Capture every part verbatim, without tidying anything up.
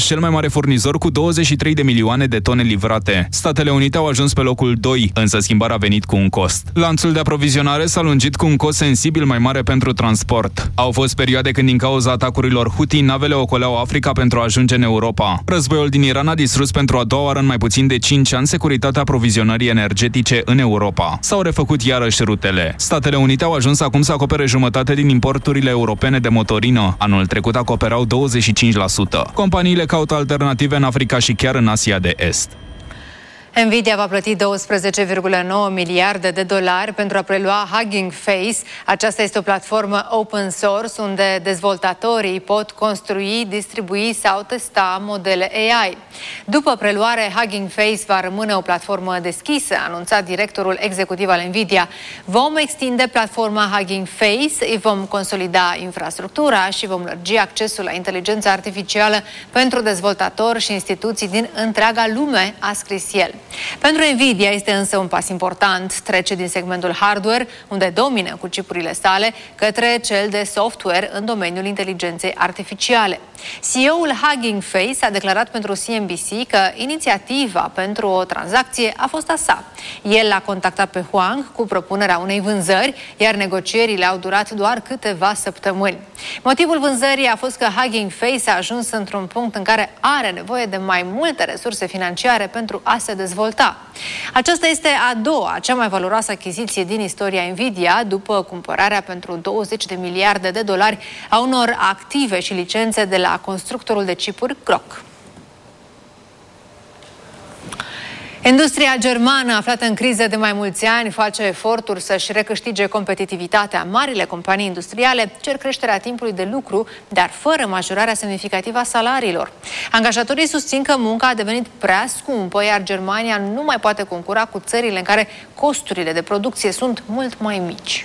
cel mai mare furnizor cu douăzeci și trei de milioane de tone livrate. Statele Unite au ajuns pe locul doi, însă schimbarea a venit cu un cost. Lanțul de aprovizionare s-a lungit cu un cost sensibil mai mare pentru transport. Au fost perioade când, din cauza atacurilor Houthi, navele ocoleau Africa pentru a ajunge în Europa. Războiul din Iran a distrus pentru a doua oară în mai puțin de cinci ani securitatea aprovizionării energetice în Europa. S-au refăcut iarăși rutele. Statele Unite au ajuns acum să acopere jumătate din importurile europene de motorină. Anul trecut acoperau douăzeci și cinci la sută. Companiile caută alternative în Africa și chiar în Asia de Est. Nvidia va plăti douăsprezece virgulă nouă miliarde de dolari pentru a prelua Hugging Face. Aceasta este o platformă open source unde dezvoltatorii pot construi, distribui sau testa modele A I. După preluare, Hugging Face va rămâne o platformă deschisă, a anunțat directorul executiv al Nvidia. Vom extinde platforma Hugging Face, îi vom consolida infrastructura și vom lărgi accesul la inteligența artificială pentru dezvoltatori și instituții din întreaga lume, a scris el. Pentru Nvidia este însă un pas important. Trece din segmentul hardware, unde domină cu chipurile sale, către cel de software în domeniul inteligenței artificiale. C E O-ul Hugging Face a declarat pentru C N B C că inițiativa pentru o tranzacție a fost a sa. El l-a contactat pe Huang cu propunerea unei vânzări, iar negocierile au durat doar câteva săptămâni. Motivul vânzării a fost că Hugging Face a ajuns într-un punct în care are nevoie de mai multe resurse financiare pentru a se dezvolta. Aceasta este a doua, cea mai valoroasă achiziție din istoria Nvidia, după cumpărarea pentru douăzeci de miliarde de dolari a unor active și licențe de la constructorul de chipuri Groq. Industria germană, aflată în criză de mai mulți ani, face eforturi să-și recâștige competitivitatea. Marile companii industriale cer creșterea timpului de lucru, dar fără majorarea semnificativă a salariilor. Angajatorii susțin că munca a devenit prea scumpă, iar Germania nu mai poate concura cu țările în care costurile de producție sunt mult mai mici.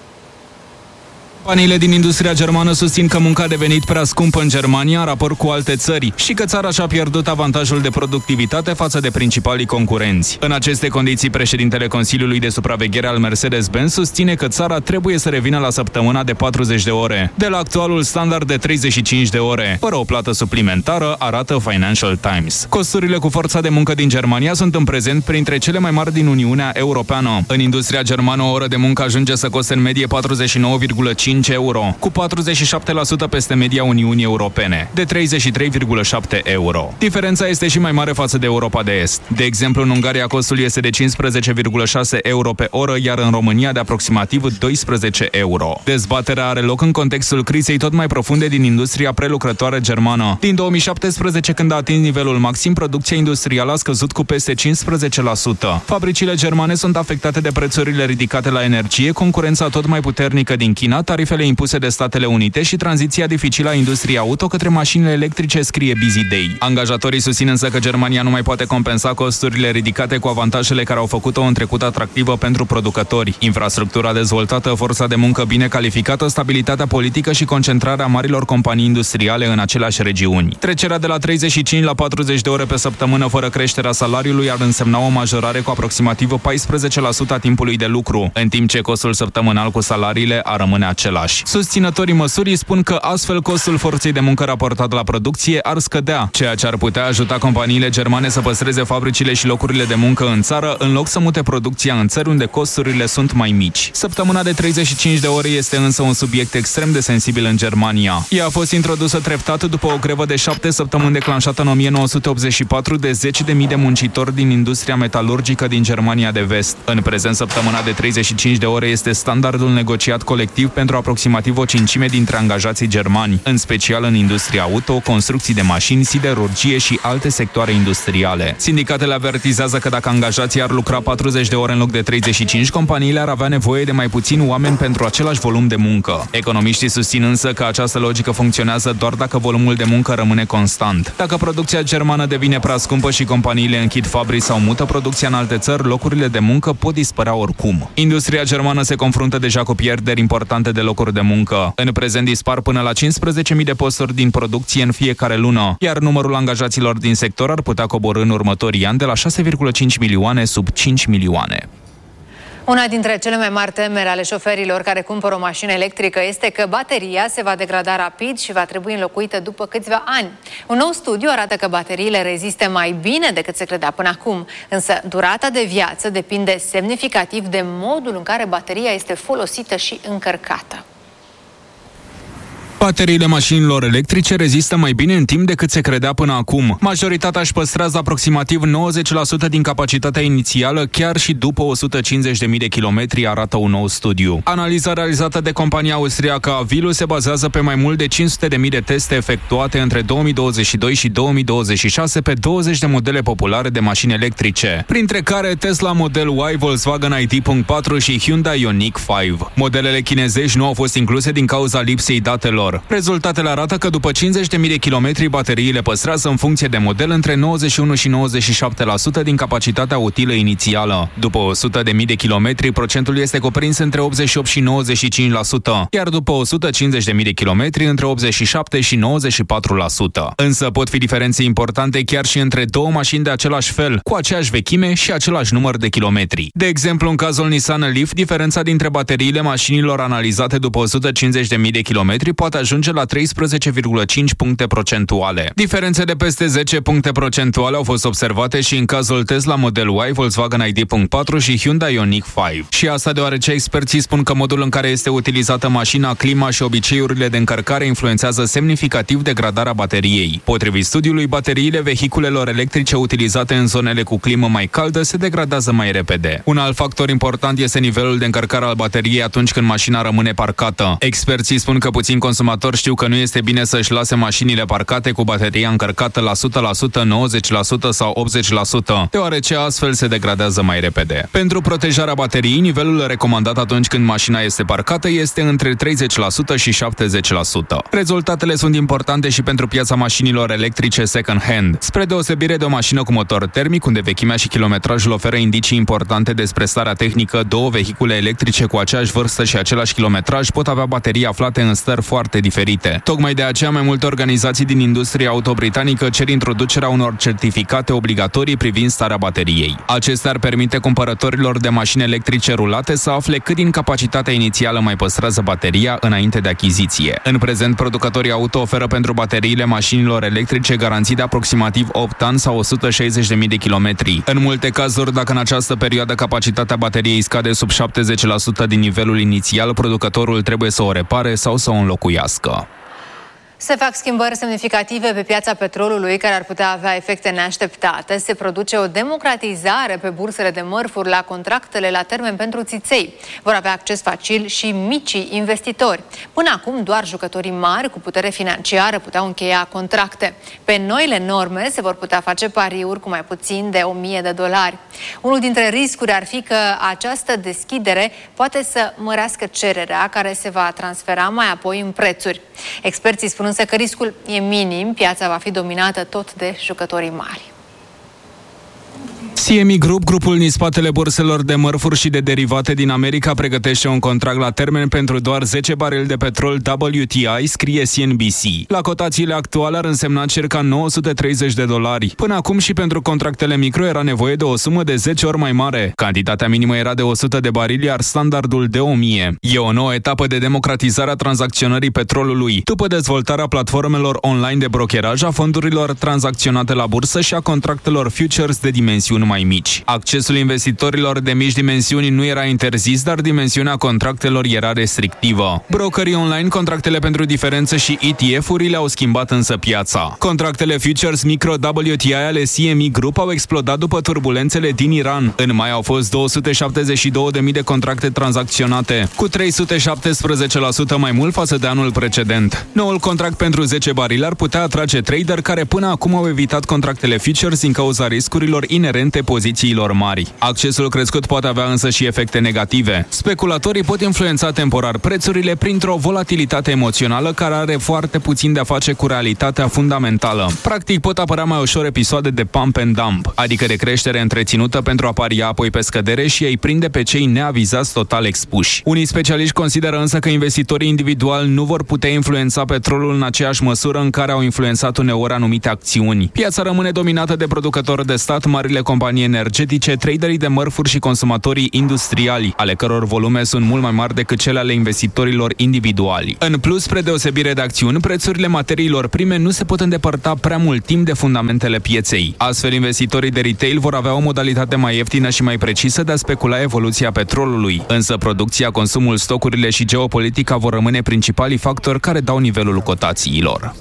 Companiile din industria germană susțin că munca a devenit prea scumpă în Germania în raport cu alte țări și că țara și-a pierdut avantajul de productivitate față de principalii concurenți. În aceste condiții, președintele Consiliului de Supraveghere al Mercedes-Benz susține că țara trebuie să revină la săptămâna de patruzeci de ore, de la actualul standard de treizeci și cinci de ore, fără o plată suplimentară, arată Financial Times. Costurile cu forța de muncă din Germania sunt în prezent printre cele mai mari din Uniunea Europeană. În industria germană, o oră de muncă ajunge să coste în medie patruzeci și nouă virgulă cinci euro, cu patruzeci și șapte la sută peste media Uniunii Europene, de treizeci și trei virgulă șapte euro. Diferența este și mai mare față de Europa de Est. De exemplu, în Ungaria costul este de cincisprezece virgulă șase euro pe oră, iar în România de aproximativ doisprezece euro. Dezbaterea are loc în contextul crizei tot mai profunde din industria prelucrătoare germană. Din două mii șaptesprezece, când a atins nivelul maxim, producția industrială a scăzut cu peste cincisprezece la sută. Fabricile germane sunt afectate de prețurile ridicate la energie, concurența tot mai puternică din China, tarifele impuse de Statele Unite și tranziția dificilă a industriei auto către mașinile electrice, scrie Busy Day. Angajatorii susțin însă că Germania nu mai poate compensa costurile ridicate cu avantajele care au făcut-o în trecut atractivă pentru producători. Infrastructura dezvoltată, forța de muncă bine calificată, stabilitatea politică și concentrarea marilor companii industriale în aceleași regiuni. Trecerea de la treizeci și cinci la patruzeci de ore pe săptămână fără creșterea salariului ar însemna o majorare cu aproximativ paisprezece la sută a timpului de lucru, în timp ce costul săptămânal cu salariile ar rămâne același. Susținătorii măsurii spun că astfel costul forței de muncă raportat la producție ar scădea, ceea ce ar putea ajuta companiile germane să păstreze fabricile și locurile de muncă în țară, în loc să mute producția în țări unde costurile sunt mai mici. Săptămâna de treizeci și cinci de ore este însă un subiect extrem de sensibil în Germania. Ea a fost introdusă treptat după o grevă de șapte săptămâni declanșată în o mie nouă sute optzeci și patru de zeci de mii de muncitori din industria metalurgică din Germania de Vest. În prezent, săptămâna de treizeci și cinci de ore este standardul negociat colectiv pentru aproximativ o cincime dintre angajații germani, în special în industria auto, construcții de mașini, siderurgie și alte sectoare industriale. Sindicatele avertizează că dacă angajații ar lucra patruzeci de ore în loc de treizeci și cinci, companiile ar avea nevoie de mai puțini oameni pentru același volum de muncă. Economiștii susțin însă că această logică funcționează doar dacă volumul de muncă rămâne constant. Dacă producția germană devine prea scumpă și companiile închid fabrici sau mută producția în alte țări, locurile de muncă pot dispărea oricum. Industria germană se confruntă deja cu pierderi importante de locuri de muncă. În prezent dispar până la cincisprezece mii de posturi din producție în fiecare lună, iar numărul angajaților din sector ar putea coborî în următorii ani de la șase virgulă cinci milioane sub cinci milioane. Una dintre cele mai mari temeri ale șoferilor care cumpără o mașină electrică este că bateria se va degrada rapid și va trebui înlocuită după câțiva ani. Un nou studiu arată că bateriile rezistă mai bine decât se credea până acum, însă durata de viață depinde semnificativ de modul în care bateria este folosită și încărcată. Bateriile mașinilor electrice rezistă mai bine în timp decât se credea până acum. Majoritatea își păstrează aproximativ nouăzeci la sută din capacitatea inițială chiar și după o sută cincizeci de mii de kilometri, arată un nou studiu. Analiza realizată de compania austriacă Avilu se bazează pe mai mult de cinci sute de mii de teste efectuate între două mii douăzeci și doi și două mii douăzeci și șase pe douăzeci de modele populare de mașini electrice, printre care Tesla Model Y, Volkswagen I D patru și Hyundai Ioniq cinci. Modelele chinezești nu au fost incluse din cauza lipsei datelor. Rezultatele arată că după cincizeci de mii de kilometri, bateriile păstrează în funcție de model între nouăzeci și unu și nouăzeci și șapte la sută din capacitatea utilă inițială. După o sută de mii de kilometri, procentul este cuprins între optzeci și opt și nouăzeci și cinci la sută, iar după o sută cincizeci de mii de kilometri, între optzeci și șapte și nouăzeci și patru la sută. Însă pot fi diferențe importante chiar și între două mașini de același fel, cu aceeași vechime și același număr de kilometri. De exemplu, în cazul Nissan Leaf, diferența dintre bateriile mașinilor analizate după o sută cincizeci de mii de kilometri poate ajunge la treisprezece virgulă cinci puncte procentuale. Diferențe de peste zece puncte procentuale au fost observate și în cazul Tesla Model Y, Volkswagen I D patru și Hyundai Ioniq cinci. Și asta deoarece experții spun că modul în care este utilizată mașina, clima și obiceiurile de încărcare influențează semnificativ degradarea bateriei. Potrivit studiului, bateriile vehiculelor electrice utilizate în zonele cu climă mai caldă se degradează mai repede. Un alt factor important este nivelul de încărcare al bateriei atunci când mașina rămâne parcată. Experții spun că puțin consumatori știu că nu este bine să-și lase mașinile parcate cu bateria încărcată la o sută la sută, nouăzeci la sută sau optzeci la sută, deoarece astfel se degradează mai repede. Pentru protejarea bateriei, nivelul recomandat atunci când mașina este parcată este între treizeci la sută și șaptezeci la sută. Rezultatele sunt importante și pentru piața mașinilor electrice second-hand. Spre deosebire de o mașină cu motor termic, unde vechimea și kilometrajul oferă indicii importante despre starea tehnică, două vehicule electrice cu aceeași vârstă și același kilometraj pot avea baterii aflate în stări foarte diferite. Tocmai de aceea, mai multe organizații din industria auto-britanică cer introducerea unor certificate obligatorii privind starea bateriei. Acestea ar permite cumpărătorilor de mașini electrice rulate să afle cât din capacitatea inițială mai păstrează bateria înainte de achiziție. În prezent, producătorii auto oferă pentru bateriile mașinilor electrice garanții de aproximativ opt ani sau o sută șaizeci de mii de kilometri. În multe cazuri, dacă în această perioadă capacitatea bateriei scade sub șaptezeci la sută din nivelul inițial, producătorul trebuie să o repare sau să o înlocuiască. Se fac schimbări semnificative pe piața petrolului care ar putea avea efecte neașteptate. Se produce o democratizare pe bursele de mărfuri la contractele la termen pentru țiței. Vor avea acces facil și micii investitori. Până acum, doar jucătorii mari cu putere financiară puteau încheia contracte. Pe noile norme se vor putea face pariuri cu mai puțin de o mie de dolari. Unul dintre riscuri ar fi că această deschidere poate să mărească cererea, care se va transfera mai apoi în prețuri. Experții spun însă că riscul e minim, piața va fi dominată tot de jucătorii mari. C M E Group, grupul din spatele burselor de mărfuri și de derivate din America, pregătește un contract la termen pentru doar zece barili de petrol W T I, scrie C N B C. La cotațiile actuale ar însemna circa nouă sute treizeci de dolari. Până acum și pentru contractele micro era nevoie de o sumă de zece ori mai mare. Cantitatea minimă era de o sută de barili, iar standardul de o mie. E o nouă etapă de democratizare a tranzacționării petrolului, după dezvoltarea platformelor online de brokeraj, a fondurilor tranzacționate la bursă și a contractelor futures de dimensiuni mai mici. Accesul investitorilor de mici dimensiuni nu era interzis, dar dimensiunea contractelor era restrictivă. Brokerii online, contractele pentru diferență și E T F-urile au schimbat însă piața. Contractele futures micro W T I ale C M E Group au explodat după turbulențele din Iran. În mai au fost două sute șaptezeci și două de mii de contracte tranzacționate, cu trei sute șaptesprezece la sută mai mult față de anul precedent. Noul contract pentru zece barili ar putea atrage trader care până acum au evitat contractele futures din cauza riscurilor inerente pozițiilor mari. Accesul crescut poate avea însă și efecte negative. Speculatorii pot influența temporar prețurile printr-o volatilitate emoțională care are foarte puțin de-a face cu realitatea fundamentală. Practic pot apărea mai ușor episoade de pump and dump, adică de creștere întreținută pentru a paria apoi pe scădere și îi prinde pe cei neavizați total expuși. Unii specialiști consideră însă că investitorii individuali nu vor putea influența petrolul în aceeași măsură în care au influențat uneori anumite acțiuni. Piața rămâne dominată de producători de stat, marile companii companii energetice, traderii de mărfuri și consumatorii industriali, ale căror volume sunt mult mai mari decât cele ale investitorilor individuali. În plus, spre deosebire de acțiuni, prețurile materiilor prime nu se pot îndepărta prea mult timp de fundamentele pieței. Astfel, investitorii de retail vor avea o modalitate mai ieftină și mai precisă de a specula evoluția petrolului. Însă producția, consumul, stocurile și geopolitica vor rămâne principalii factori care dau nivelul cotațiilor.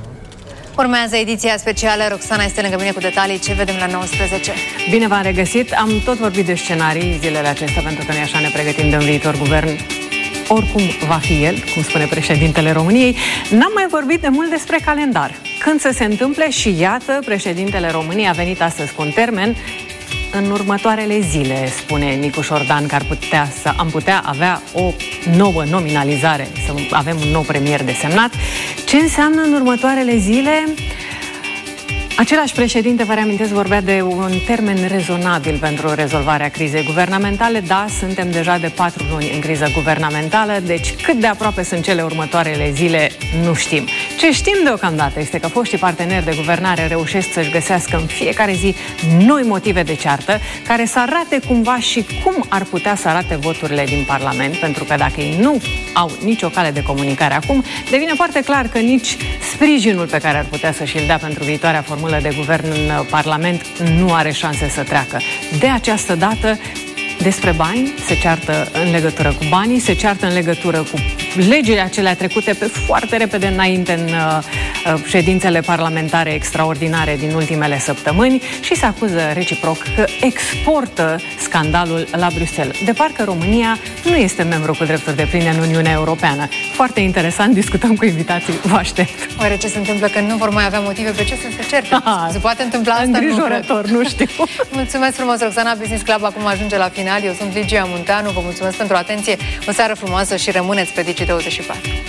Urmează ediția specială. Roxana este lângă mine cu detalii. Ce vedem la nouăsprezece? Bine v-am regăsit. Am tot vorbit de scenarii zilele acestea, pentru că noi așa ne pregătim de un viitor guvern. Oricum va fi el, cum spune președintele României. N-am mai vorbit de mult despre calendar. Când să se întâmple și iată, președintele României a venit astăzi cu un termen. În următoarele zile, spune Nicu Șordan, că ar putea să am putea avea o nouă nominalizare, să avem un nou premier desemnat. Ce înseamnă în următoarele zile? Același președinte, vă reamintesc, vorbea de un termen rezonabil pentru rezolvarea crizei guvernamentale. Da, suntem deja de patru luni în criză guvernamentală, deci cât de aproape sunt cele următoarele zile, nu știm. Ce știm deocamdată este că foștii parteneri de guvernare reușesc să-și găsească în fiecare zi noi motive de ceartă, care să arate cumva și cum ar putea să arate voturile din Parlament, pentru că dacă ei nu au nicio cale de comunicare acum, devine foarte clar că nici sprijinul pe care ar putea să și-l dea pentru viitoarea formulă de guvern în Parlament nu are șanse să treacă. De această dată, despre bani, se ceartă în legătură cu banii, se ceartă în legătură cu legile acelea trecute pe foarte repede înainte în uh, ședințele parlamentare extraordinare din ultimele săptămâni și se acuză reciproc că exportă scandalul la Bruxelles. De parcă România nu este membru cu drepturi depline în Uniunea Europeană. Foarte interesant, discutăm cu invitații, vă aștept. Oare ce se întâmplă că nu vor mai avea motive pe ce să se certe? Aha, se poate întâmpla asta? Îngrijorător, nu, nu știu. Mulțumesc frumos, Roxana. Business Club acum ajunge la final. Eu sunt Ligia Munteanu, vă mulțumesc pentru atenție. O seară frumoasă și rămâneți pe Digi douăzeci și patru.